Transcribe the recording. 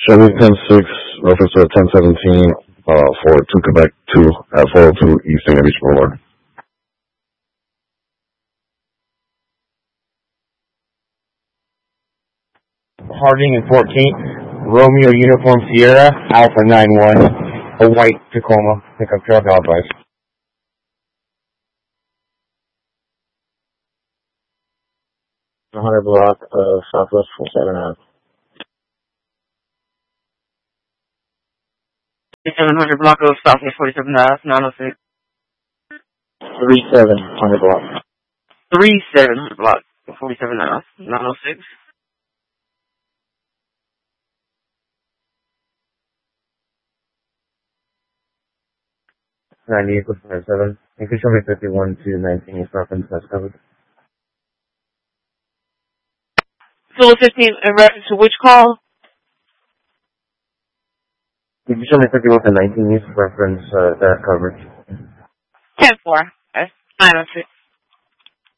Chevy 10-6, reference to 1017 for 2 Quebec 2 at 402 East St. Beach Boulevard. Harding and 14th, Romeo Uniform Sierra, Alpha 91, a white Tacoma pickup truck, authorized. The 100 block of Southwest 47 Ave. 700 block of Southwest 47 Ave, 906. 3700 block. 3700 block of 47 Ave, 906. Equals 7. You can show me 51 to 19 East reference, that's covered. So 15 in reference to which call? You can show me 51 to 19 East reference, that coverage. 10-4. That's 906.